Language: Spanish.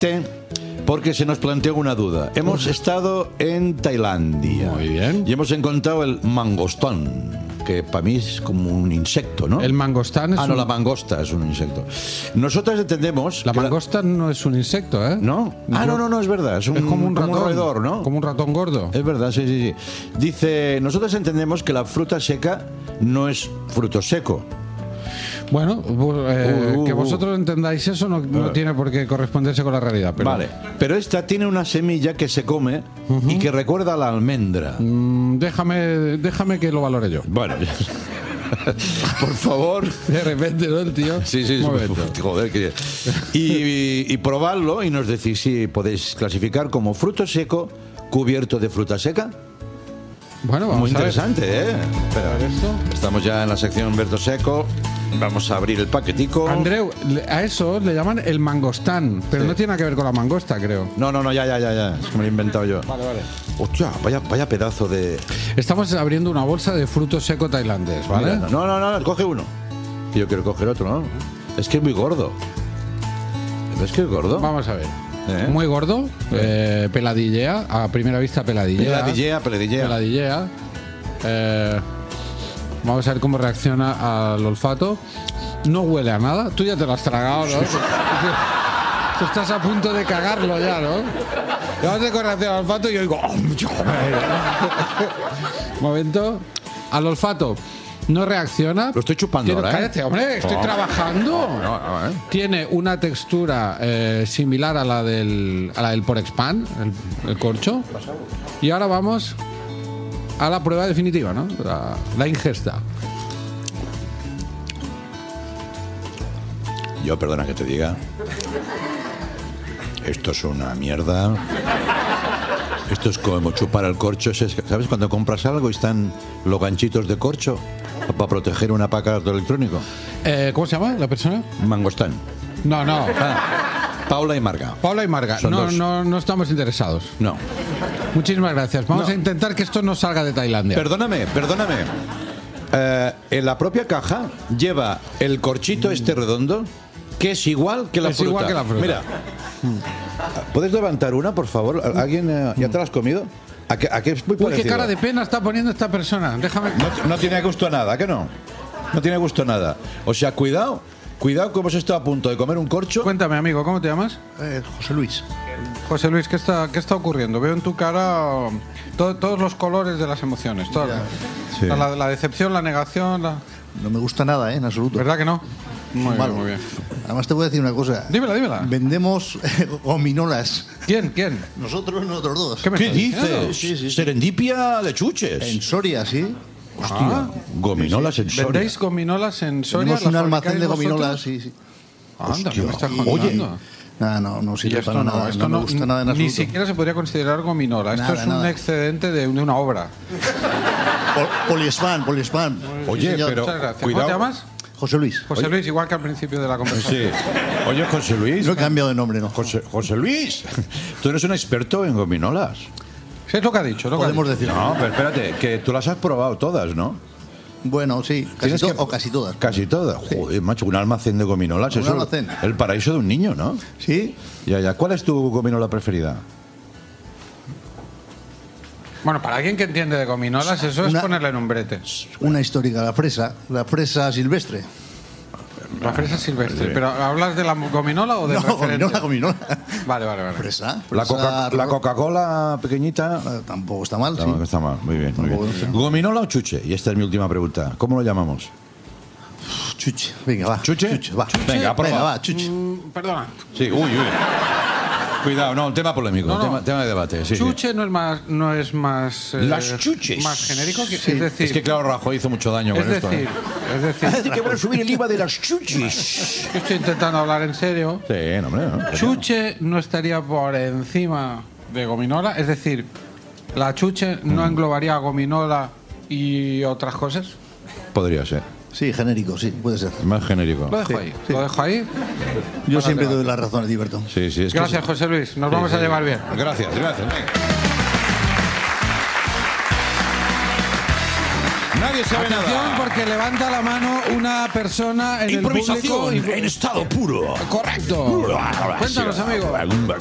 porque se nos planteó una duda. Hemos estado en Tailandia. Muy bien. Y hemos encontrado el mangostán, que para mí es como un insecto, ¿no? El mangostán es no, la mangosta es un insecto. Nosotros entendemos... La mangosta no es un insecto, ¿eh? ¿No? No, es verdad. Es como un ratón, roedor, ¿no? Como un ratón gordo. Es verdad, sí. Dice, nosotros entendemos que la fruta seca no es fruto seco. Bueno, que vosotros entendáis eso no tiene por qué corresponderse con la realidad. Pero... Vale, pero esta tiene una semilla que se come y que recuerda a la almendra. Déjame que lo valore yo. Bueno, por favor. De repente, ¿no, el tío? Sí, joder. Y probadlo y nos decís si podéis clasificar como fruto seco cubierto de fruta seca. Bueno, vamos muy a ver. Interesante, ¿eh? Espera, estamos ya en la sección Berto Seco. Vamos a abrir el paquetico. Andreu, a eso le llaman el mangostán, pero no tiene nada que ver con la mangosta, creo. No, ya. Es que me lo he inventado yo. Vale. Hostia, vaya pedazo de... Estamos abriendo una bolsa de fruto seco tailandés, ¿vale? Mira, no, coge uno. Yo quiero coger otro, ¿no? Es que es muy gordo. ¿Ves que es gordo? Vamos a ver. Muy gordo, peladillea, a primera vista peladillea. Peladillea. Vamos a ver cómo reacciona al olfato. No huele a nada. Tú ya te lo has tragado, ¿no? Tú estás a punto de cagarlo ya, ¿no? Vamos a reacción al olfato y yo digo... Momento. Al olfato no reacciona. Lo estoy chupando ahora, ¿eh? Cállate, hombre, estoy trabajando. Tiene una textura similar a la del Porexpan, el corcho. Y ahora vamos a la prueba definitiva, ¿no? La ingesta. Yo, perdona que te diga, esto es una mierda. Esto es como chupar el corcho. ¿Sabes cuando compras algo y están los ganchitos de corcho para proteger un aparato electrónico? ¿Cómo se llama la persona? Mangostán. No. Paula y Marga. No estamos interesados. No. Muchísimas gracias. Vamos a intentar que esto no salga de Tailandia. Perdóname. En la propia caja lleva el corchito este redondo, que es igual que la fruta. Mira, ¿puedes levantar una, por favor? ¿Alguien ya te la has comido? ¿A qué es muy parecido? Uy, qué cara de pena está poniendo esta persona. Déjame. No tiene gusto a nada, ¿qué no? No tiene gusto a nada. O sea, cuidado que hemos estado a punto de comer un corcho. Cuéntame, amigo, ¿cómo te llamas? José Luis. José Luis, ¿qué está ocurriendo? Veo en tu cara todos los colores de las emociones. Sí. La decepción, la negación. No me gusta nada, en absoluto. ¿Verdad que no? Muy bien. Además te voy a decir una cosa. Dímela. Vendemos gominolas. ¿Quién? Nosotros dos. ¿Qué dices? Sí. Serendipia de chuches. En Soria, sí. Hostia, gominolas en Soria. ¿Vendéis gominolas en Soria? Tenemos un almacén de gominolas, sí. Anda, ¿qué me estás contando? Oye. No sirve para nada. Esto no me gusta nada en absoluto. Ni siquiera se podría considerar gominola. Esto es un excedente de una obra. Poliespan. Oye, sí, pero muchas gracias. cuidado. ¿Cómo te llamas? José Luis. José Luis, igual que al principio de la conversación. Sí. Oye, José Luis. No he cambiado de nombre, ¿no? José Luis, tú eres un experto en gominolas. Sí, es lo que ha dicho. Podemos decir. No, pero espérate, que tú las has probado todas, ¿no? Bueno, sí, o casi todas. Casi todas. Joder, macho, un almacén de gominolas. Un Eso almacén. El paraíso de un niño, ¿no? Sí. Ya. ¿Cuál es tu gominola preferida? Bueno, para alguien que entiende de gominolas, eso es ponerle en un brete. Una histórica, la fresa silvestre. La fresa silvestre. ¿Pero hablas de la gominola o del referente? Gominola. Vale. Fresa. La Coca-Cola pequeñita. Tampoco está mal, Tampoco sí. está mal, muy bien. ¿Gominola o chuche? Y esta es mi última pregunta. ¿Cómo lo llamamos? Chuche. Venga, va. ¿Chuche? Va. Venga, Venga, va, chuche. Perdona. Sí, uy. Cuidado, no, un tema polémico, tema de debate. Sí, chuche no es más... Las chuches. Más genérico. Sí. Es decir... Es que claro, Rajoy hizo mucho daño con esto. Es decir... que van a subir el IVA de las chuches. Yo estoy intentando hablar en serio. Sí, no, hombre. No. Chuche no estaría por encima de gominola. Es decir, la chuche no englobaría gominola y otras cosas. Podría ser. Sí, genérico, sí, puede ser. Más genérico. Lo dejo ahí. Sí. Lo dejo ahí. Yo siempre doy la razón a Diverto. Sí, es Gracias, José Luis. Nos vamos a llevar bien. Gracias. Venga. Nadie sabe Atención, nada. porque levanta la mano una persona en el público. Improvisación en estado puro. Correcto. Cuéntanos, amigo.